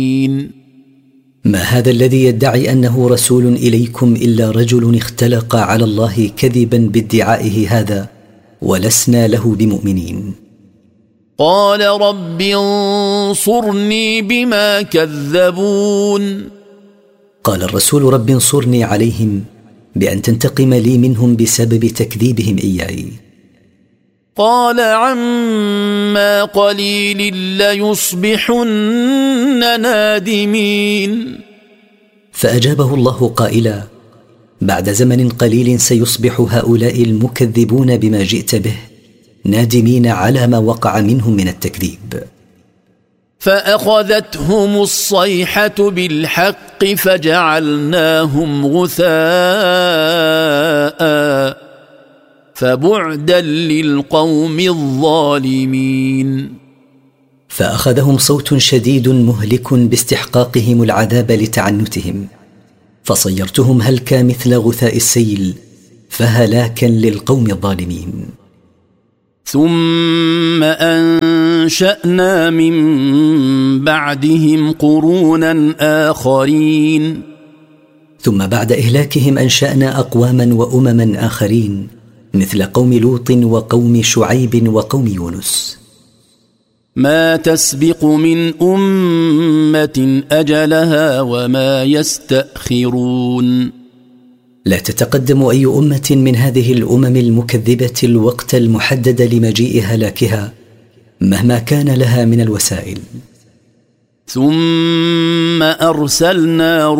ما هذا الذي يدعي أنه رسول إليكم إلا رجل اختلق على الله كذبا بادعائه هذا، ولسنا له بمؤمنين. قال رب انصرني بما كذبون. قال الرسول رب انصرني عليهم بأن تنتقم لي منهم بسبب تكذيبهم إياي. قال عما قليل ليصبحن نادمين. فأجابه الله قائلا: بعد زمن قليل سيصبح هؤلاء المكذبون بما جئت به نادمين على ما وقع منهم من التكذيب. فأخذتهم الصيحة بالحق فجعلناهم غثاء فبعدا للقوم الظالمين. فأخذهم صوت شديد مهلك باستحقاقهم العذاب لتعنتهم، فصيرتهم هلكا مثل غثاء السيل، فهلاكا للقوم الظالمين. ثم أنشأنا من بعدهم قرونا آخرين. ثم بعد إهلاكهم أنشأنا أقواما وأمما آخرين مثل قوم لوط وقوم شعيب وقوم يونس. ما تسبق من أمة أجلها وما يستأخرون. لا تتقدم أي أمة من هذه الأمم المكذبة الوقت المحدد لمجيء هلاكها مهما كان لها من الوسائل. ثم أرسلنا